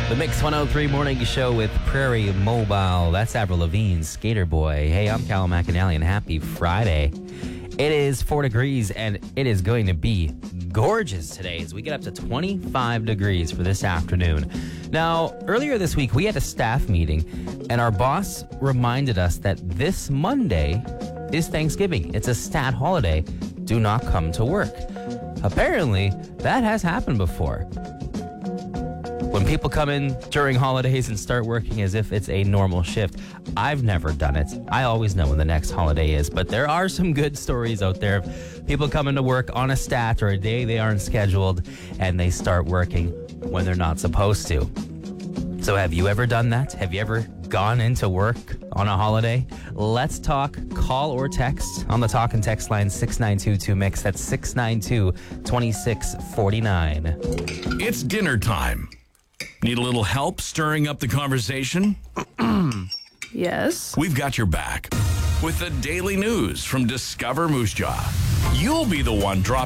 The Mix 103 Morning Show with Prairie Mobile. That's Avril Lavigne's Skater Boy. Hey, I'm Callum McAnally, and happy Friday. It is 4 degrees, and it is going to be gorgeous today as we get up to 25 degrees for this afternoon. Now, earlier this week, we had a staff meeting, and our boss reminded us that this Monday is Thanksgiving. It's a stat holiday. Do not come to work. Apparently, that has happened before. When people come in during holidays and start working as if it's a normal shift, I've never done it. I always know when the next holiday is, but there are some good stories out there of people coming to work on a stat or a day they aren't scheduled, and they start working when they're not supposed to. So have you ever done that? Have you ever gone into work on a holiday? Let's talk. Call or text on the talk and text line 692-2MIX. That's 692-2649. It's dinner time. Need a little help stirring up the conversation? Yes. We've got your back with the daily news from Discover Moose Jaw. You'll be the one dropping